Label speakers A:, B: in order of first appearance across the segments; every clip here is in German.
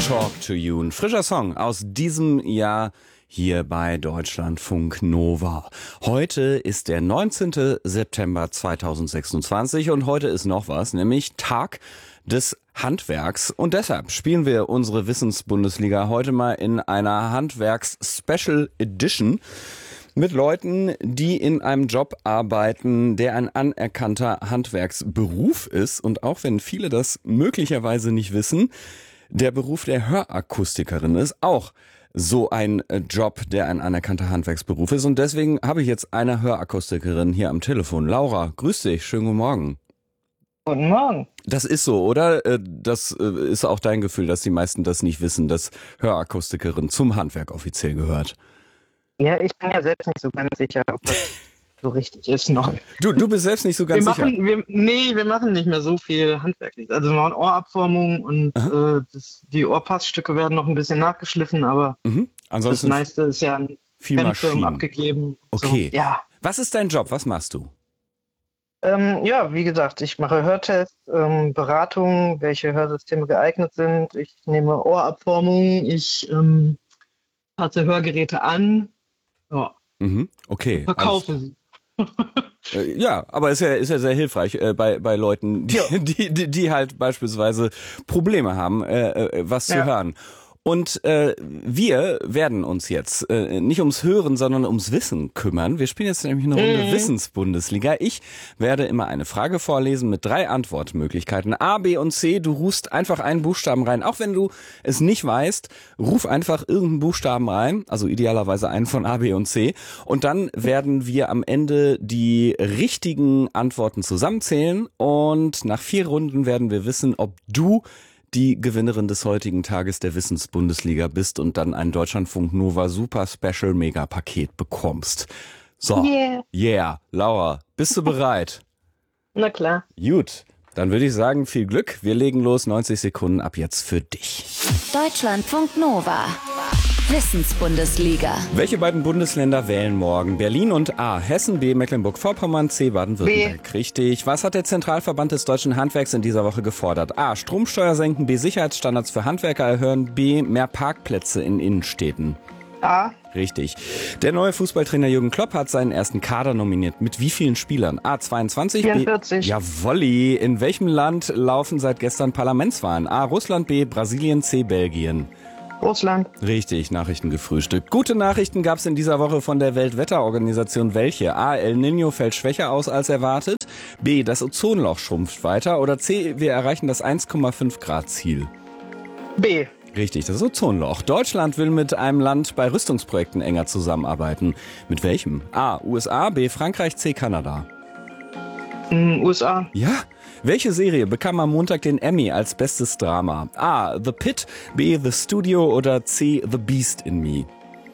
A: Talk to You, ein frischer Song aus diesem Jahr hier bei Deutschlandfunk Nova. Heute ist der 19. September 2026 und heute ist noch was, nämlich Tag des Handwerks. Und deshalb spielen wir unsere Wissensbundesliga heute mal in einer Handwerks-Special Edition mit Leuten, die in einem Job arbeiten, der ein anerkannter Handwerksberuf ist. Und auch wenn viele das möglicherweise nicht wissen, der Beruf der Hörakustikerin ist auch so ein Job, der ein anerkannter Handwerksberuf ist. Und deswegen habe ich jetzt eine Hörakustikerin hier am Telefon. Laura, grüß dich, schönen guten Morgen.
B: Guten Morgen.
A: Das ist so, oder? Das ist auch dein Gefühl, dass die meisten das nicht wissen, dass Hörakustikerin zum Handwerk offiziell gehört.
B: Ja, ich bin ja selbst nicht so ganz sicher, ob das so richtig ist noch.
A: Du bist selbst nicht so ganz sicher?
B: Wir machen nicht mehr so viel handwerklich. Also wir machen Ohrabformung und die Ohrpassstücke werden noch ein bisschen nachgeschliffen, aber
A: Ansonsten
B: das meiste ist ja an
A: viel Maschinen
B: abgegeben.
A: Okay.
B: So, ja.
A: Was ist dein Job? Was machst du?
B: Ja, wie gesagt, ich mache Hörtests, Beratungen, welche Hörsysteme geeignet sind. Ich nehme Ohrabformungen, ich passe Hörgeräte an. Ja.
A: Okay.
B: Verkaufe sie.
A: Ja, aber ist ja sehr hilfreich bei Leuten, die halt beispielsweise Probleme haben, was zu hören. Und wir werden uns jetzt nicht ums Hören, sondern ums Wissen kümmern. Wir spielen jetzt nämlich eine Runde Wissensbundesliga. Ich werde immer eine Frage vorlesen mit 3 Antwortmöglichkeiten. A, B und C. Du rufst einfach einen Buchstaben rein. Auch wenn du es nicht weißt, ruf einfach irgendeinen Buchstaben rein. Also idealerweise einen von A, B und C. Und dann werden wir am Ende die richtigen Antworten zusammenzählen. Und nach 4 Runden werden wir wissen, ob du die Gewinnerin des heutigen Tages der Wissensbundesliga bist und dann ein Deutschlandfunk Nova Super Special Mega Paket bekommst. So, yeah. Laura, bist du bereit?
B: Na klar.
A: Gut, dann würde ich sagen, viel Glück. Wir legen los, 90 Sekunden ab jetzt für dich.
C: Deutschlandfunk Nova. Wissensbundesliga.
A: Welche beiden Bundesländer wählen morgen? Berlin und A. Hessen, B. Mecklenburg-Vorpommern, C. Baden-Württemberg. Richtig. Was hat der Zentralverband des deutschen Handwerks in dieser Woche gefordert? A. Stromsteuer senken, B. Sicherheitsstandards für Handwerker erhöhen, B. Mehr Parkplätze in Innenstädten.
B: A.
A: Richtig. Der neue Fußballtrainer Jürgen Klopp hat seinen ersten Kader nominiert. Mit wie vielen Spielern? A. 22,
B: 44.
A: B. Jawolli. In welchem Land laufen seit gestern Parlamentswahlen? A. Russland, B. Brasilien, C. Belgien.
B: Russland.
A: Richtig, Nachrichten gefrühstückt. Gute Nachrichten gab es in dieser Woche von der Weltwetterorganisation. Welche? A. El Niño fällt schwächer aus als erwartet. B. Das Ozonloch schrumpft weiter. Oder C. Wir erreichen das 1,5 Grad Ziel.
B: B.
A: Richtig, das Ozonloch. Deutschland will mit einem Land bei Rüstungsprojekten enger zusammenarbeiten. Mit welchem? A. USA, B. Frankreich, C. Kanada.
B: USA.
A: Ja. Welche Serie bekam am Montag den Emmy als bestes Drama? A. The Pit, B. The Studio oder C. The Beast in Me?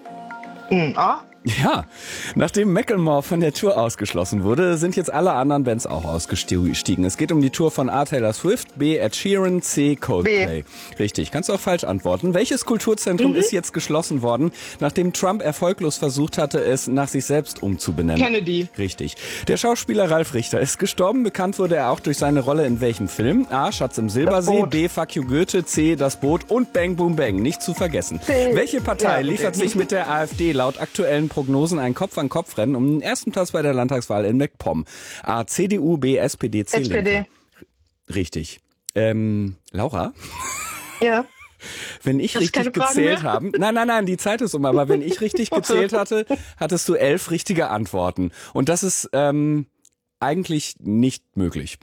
B: A.
A: Ja, nachdem Macklemore von der Tour ausgeschlossen wurde, sind jetzt alle anderen Bands auch ausgestiegen. Es geht um die Tour von A. Taylor Swift, B. Ed Sheeran, C. Coldplay. B. Richtig, kannst du auch falsch antworten. Welches Kulturzentrum ist jetzt geschlossen worden, nachdem Trump erfolglos versucht hatte, es nach sich selbst umzubenennen?
B: Kennedy.
A: Richtig. Der Schauspieler Ralf Richter ist gestorben. Bekannt wurde er auch durch seine Rolle in welchem Film? A. Schatz im Silbersee, B. Fuck you Goethe, C. Das Boot und Bang Boom Bang. Nicht zu vergessen.
B: C.
A: Welche Partei liefert sich mit der AfD laut aktuellen Prognosen ein Kopf-an-Kopf-Rennen um den ersten Platz bei der Landtagswahl in MacPom? A. CDU, B. SPD, C.
B: SPD.
A: Richtig. Laura?
B: Ja.
A: Wenn ich
B: Hast
A: richtig
B: keine Fragen
A: gezählt
B: mehr?
A: habe, nein, die Zeit ist um, aber wenn ich richtig gezählt hatte, hattest du 11 richtige Antworten. Und das ist eigentlich nicht möglich.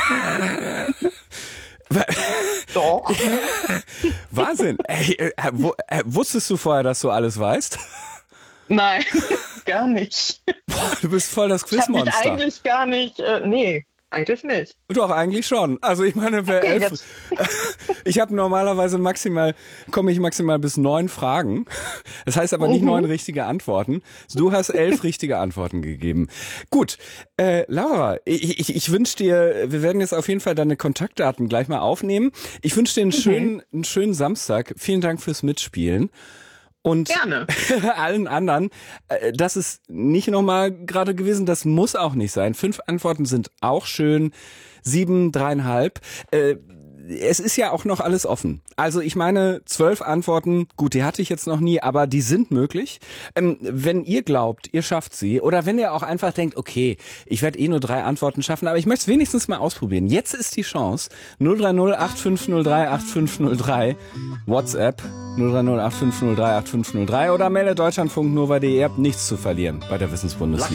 B: Doch.
A: Wahnsinn. Ey, wusstest du vorher, dass du alles weißt?
B: Nein, gar nicht.
A: Boah, du bist voll das
B: Ich habe mich
A: Quizmonster.
B: eigentlich gar nicht, nee, eigentlich nicht.
A: Doch, eigentlich schon. Also ich meine,
B: Okay,
A: ich habe normalerweise komme ich maximal bis 9 Fragen. Das heißt aber nicht 9 richtige Antworten. Du hast 11 richtige Antworten gegeben. Gut, Laura, ich wünsche dir, wir werden jetzt auf jeden Fall deine Kontaktdaten gleich mal aufnehmen. Ich wünsche dir einen schönen Samstag. Vielen Dank fürs Mitspielen. Und
B: Gerne.
A: allen anderen, das ist nicht nochmal gerade gewesen, das muss auch nicht sein. 5 Antworten sind auch schön, 7, 3,5. es ist ja auch noch alles offen. Also ich meine, 12 Antworten, gut, die hatte ich jetzt noch nie, aber die sind möglich. Wenn ihr glaubt, ihr schafft sie, oder wenn ihr auch einfach denkt, okay, ich werde nur 3 Antworten schaffen, aber ich möchte es wenigstens mal ausprobieren. Jetzt ist die Chance. 030 8503 8503, WhatsApp 030 8503 8503 oder melde deutschlandfunknova.de. Ihr habt nichts zu verlieren bei der Wissensbundesliga.